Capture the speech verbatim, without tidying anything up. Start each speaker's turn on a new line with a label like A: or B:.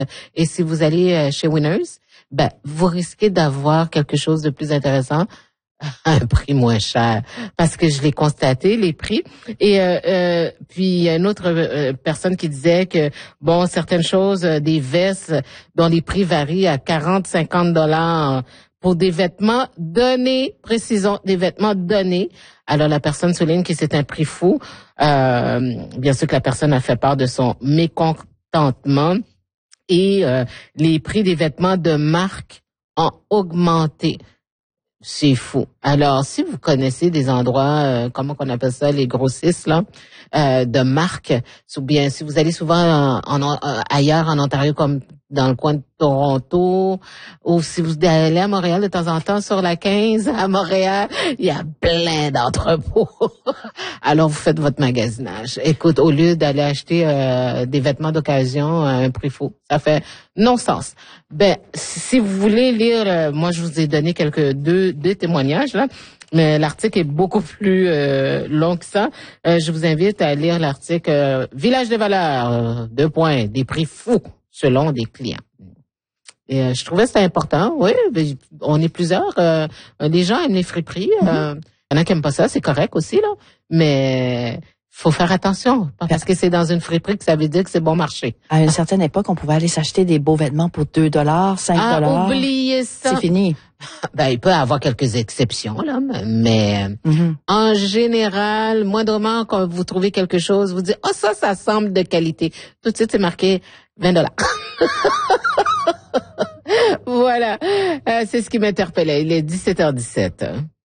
A: Et si vous allez chez Winners, ben, vous risquez d'avoir quelque chose de plus intéressant à un prix moins cher, parce que je l'ai constaté, les prix. Et euh, euh, puis, il y a une autre euh, personne qui disait que, bon, certaines choses, euh, des vestes dont les prix varient à quarante, cinquante dollars pour des vêtements donnés, précisons, des vêtements donnés. Alors, la personne souligne que c'est un prix fou. Euh, bien sûr que la personne a fait part de son mécontentement. Et euh, les prix des vêtements de marque ont augmenté. C'est fou. Alors, si vous connaissez des endroits, euh, comment qu'on appelle ça, les grossistes là, euh, de marque, ou bien si vous allez souvent en, en, ailleurs en Ontario, comme dans le coin de Toronto, ou si vous allez à Montréal de temps en temps sur la quinze à Montréal, il y a plein d'entrepôts. Alors, vous faites votre magasinage. Écoute, au lieu d'aller acheter euh, des vêtements d'occasion à un prix fou, ça fait non-sens. Ben, si vous voulez lire, euh, moi je vous ai donné quelques deux, deux témoignages là, mais l'article est beaucoup plus euh, long que ça. Euh, je vous invite à lire l'article euh, Village des valeurs, euh, deux points, des prix fous selon des clients. Et euh, je trouvais que c'était important. Oui, on est plusieurs. Euh, les gens aiment les friperies. Euh, il y en a qui aiment pas ça, c'est correct aussi là. Mais faut faire attention, parce que c'est dans une friperie que ça veut dire que c'est bon marché.
B: À une certaine époque, on pouvait aller s'acheter des beaux vêtements pour deux dollars, cinq dollars.
A: Ah, oubliez ça.
B: C'est fini.
A: Ben, il peut y avoir quelques exceptions, là, mais mm-hmm. en général, moindrement, quand vous trouvez quelque chose, vous dites, oh, ça, ça semble de qualité. Tout de suite, c'est marqué vingt dollars. Voilà. Euh, c'est ce qui m'interpellait. Il est dix-sept heures dix-sept.